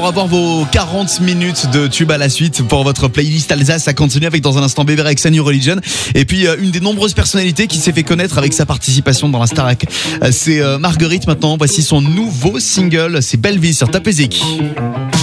pour avoir vos 40 minutes de tube à la suite pour votre playlist Alsace. Ça continue avec dans un instant Bébé Rexha New Religion. Et puis une des nombreuses personnalités qui s'est fait connaître avec sa participation dans la Starac. C'est Marguerite maintenant. Voici son nouveau single. C'est Belle Vie sur Tapezik.